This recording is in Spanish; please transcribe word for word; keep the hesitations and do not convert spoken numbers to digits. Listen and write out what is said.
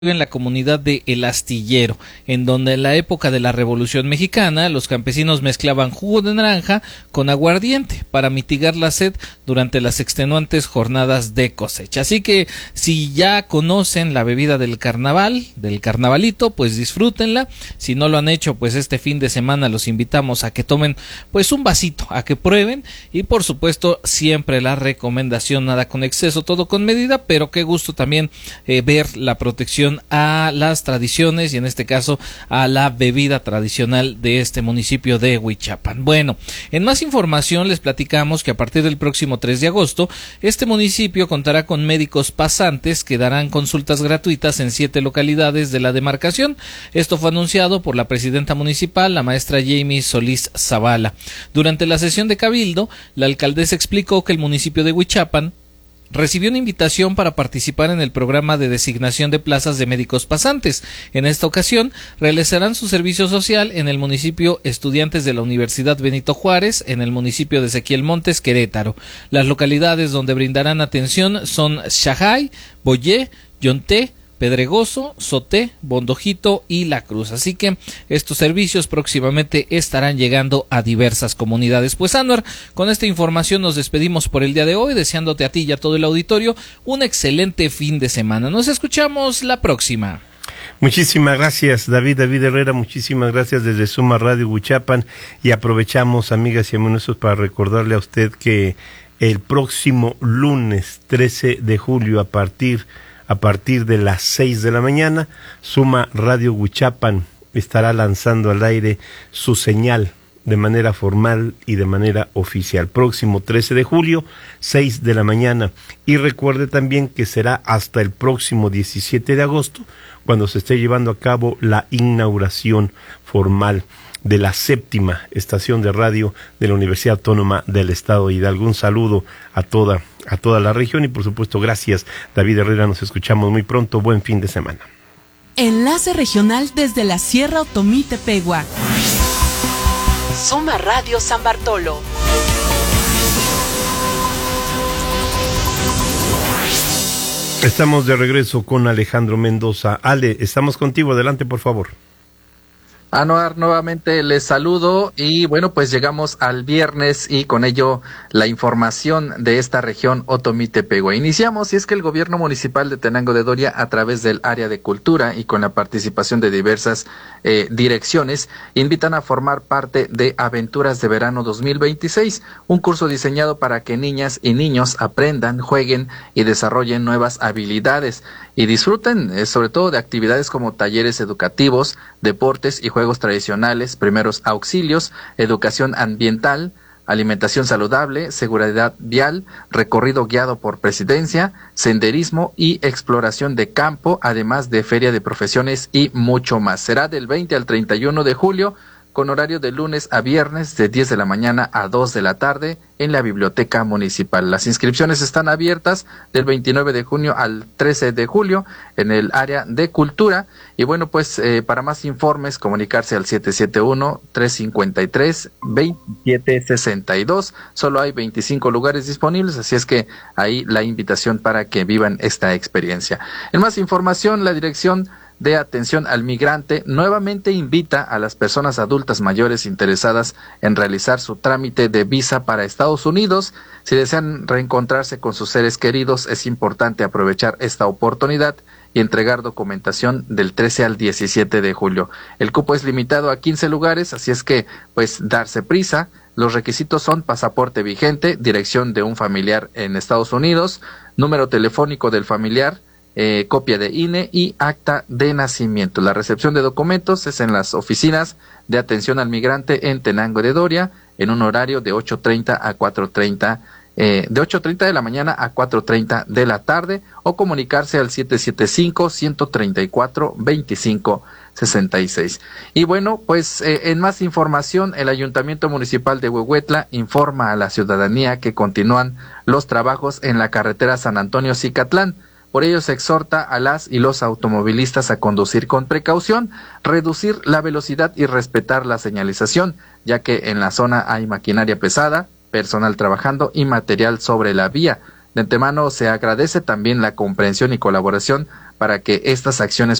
en la comunidad de El Astillero, en donde en la época de la Revolución Mexicana los campesinos mezclaban jugo de naranja con aguardiente para mitigar la sed durante las extenuantes jornadas de cosecha. Así que si ya conocen la bebida del carnaval, del carnavalito, pues disfrútenla. Si no lo han hecho, pues este fin de semana los invitamos a que tomen pues un vasito, a que prueben, y por supuesto siempre la recomendación: nada con exceso, todo con medida. Pero qué gusto también eh, ver la protección a las tradiciones y en este caso a la bebida tradicional de este municipio de Huichapan. Bueno, en más información les platicamos que a partir del próximo tres de agosto este municipio contará con médicos pasantes que darán consultas gratuitas en siete localidades de la demarcación. Esto fue anunciado por la presidenta municipal, la maestra Jamie Solís Zavala. Durante la sesión de cabildo, la alcaldesa explicó que el municipio de Huichapan recibió una invitación para participar en el programa de designación de plazas de médicos pasantes. En esta ocasión realizarán su servicio social en el municipio estudiantes de la Universidad Benito Juárez, en el municipio de Ezequiel Montes, Querétaro. Las localidades donde brindarán atención son Xajay, Boyé, Yonté, Pedregoso, Soté, Bondojito y La Cruz. Así que estos servicios próximamente estarán llegando a diversas comunidades. Pues Anuar, con esta información nos despedimos por el día de hoy, deseándote a ti y a todo el auditorio un excelente fin de semana. Nos escuchamos la próxima. Muchísimas gracias, David, David Herrera, muchísimas gracias desde Suma Radio Huichapan, y aprovechamos, amigas y amigos, para recordarle a usted que el próximo lunes trece de julio a partir A partir de las seis de la mañana, Suma Radio Huichapan estará lanzando al aire su señal de manera formal y de manera oficial. Próximo trece de julio, seis de la mañana. Y recuerde también que será hasta el próximo diecisiete de agosto, cuando se esté llevando a cabo la inauguración formal de la séptima estación de radio de la Universidad Autónoma del Estado de Hidalgo. Un saludo a toda, a toda la región y por supuesto gracias, David Herrera. Nos escuchamos muy pronto. Buen fin de semana. Enlace regional desde la Sierra Otomí Tepehua. Suma Radio San Bartolo. Estamos de regreso con Alejandro Mendoza. Ale, estamos contigo. Adelante, por favor. Anuar, nuevamente les saludo y bueno, pues llegamos al viernes y con ello la información de esta región Otomí Tepehua. Iniciamos y es que el gobierno municipal de Tenango de Doria, a través del área de cultura y con la participación de diversas eh, direcciones, invitan a formar parte de Aventuras de Verano dos mil veintiséis, un curso diseñado para que niñas y niños aprendan, jueguen y desarrollen nuevas habilidades y disfruten eh, sobre todo de actividades como talleres educativos, deportes y juegos juegos tradicionales, primeros auxilios, educación ambiental, alimentación saludable, seguridad vial, recorrido guiado por presidencia, senderismo y exploración de campo, además de feria de profesiones y mucho más. Será del veinte al treinta y uno de julio, con horario de lunes a viernes de diez de la mañana a dos de la tarde en la Biblioteca Municipal. Las inscripciones están abiertas del veintinueve de junio al trece de julio en el área de cultura. Y bueno, pues eh, para más informes, comunicarse al siete siete uno, tres cinco tres, dos siete seis dos. Solo hay veinticinco lugares disponibles, así es que ahí la invitación para que vivan esta experiencia. En más información, la Dirección de Atención al Migrante nuevamente invita a las personas adultas mayores interesadas en realizar su trámite de visa para Estados Unidos. Si desean reencontrarse con sus seres queridos, es importante aprovechar esta oportunidad y entregar documentación del trece al diecisiete de julio. El cupo es limitado a quince lugares, así es que pues darse prisa. Los requisitos son pasaporte vigente, dirección de un familiar en Estados Unidos, número telefónico del familiar, Eh, copia de I N E y acta de nacimiento. La recepción de documentos es en las oficinas de atención al migrante en Tenango de Doria, en un horario de ocho treinta a cuatro treinta, eh, de ocho treinta de la mañana a cuatro treinta de la tarde, o comunicarse al siete siete cinco, uno tres cuatro, dos cinco seis seis. Y bueno, pues eh, en más información, el Ayuntamiento Municipal de Huehuetla informa a la ciudadanía que continúan los trabajos en la carretera San Antonio-Cicatlán. Por ello se exhorta a las y los automovilistas a conducir con precaución, reducir la velocidad y respetar la señalización, ya que en la zona hay maquinaria pesada, personal trabajando y material sobre la vía. De antemano se agradece también la comprensión y colaboración para que estas acciones